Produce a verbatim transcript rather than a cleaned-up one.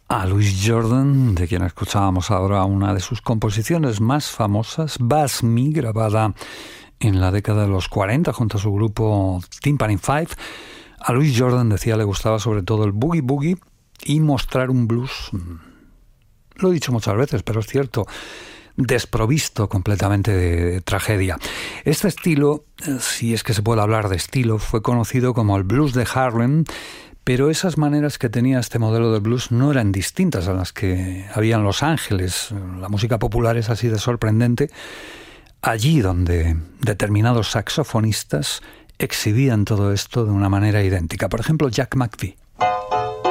A Louis Jordan, de quien escuchábamos ahora una de sus composiciones más famosas, Buzz Me, grabada en la década de los cuarenta junto a su grupo Timpani Five. A Louis Jordan, decía, le gustaba sobre todo el boogie boogie y mostrar un blues, lo he dicho muchas veces, pero es cierto, desprovisto completamente de tragedia. Este estilo, si es que se puede hablar de estilo, fue conocido como el blues de Harlem, pero esas maneras que tenía este modelo de blues no eran distintas a las que había en Los Ángeles. La música popular es así de sorprendente. Allí donde determinados saxofonistas exhibían todo esto de una manera idéntica. Por ejemplo, Jack McVie.